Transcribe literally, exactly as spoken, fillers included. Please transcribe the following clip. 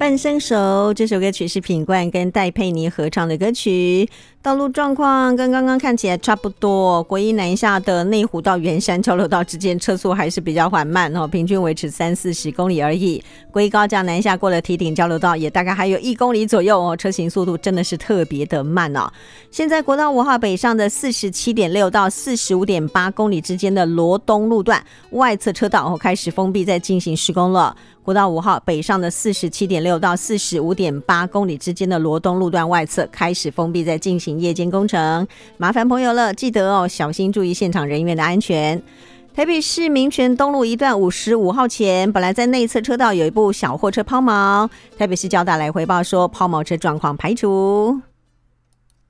半生熟这首歌曲是品冠跟戴佩妮合唱的歌曲。道路状况跟刚刚看起来差不多，国一南下的内湖到圆山交流道之间车速还是比较缓慢哦，平均维持三四十公里而已。国一高架南下过了堤顶交流道也大概还有一公里左右哦，车行速度真的是特别的慢哦。现在国道五号北上的 四十七点六 到 四十五点八 公里之间的罗东路段外侧车道、哦、开始封闭，在进行施工了。国道五号北上的 四十七点六 到 四十五点八 公里之间的罗东路段外侧开始封闭，在进行夜间工程，麻烦朋友了，记得哦，小心注意现场人员的安全。台北市民权东路一段五十五号前，本来在内侧车道有一部小货车抛锚，台北市交大来回报说抛锚车状况排除。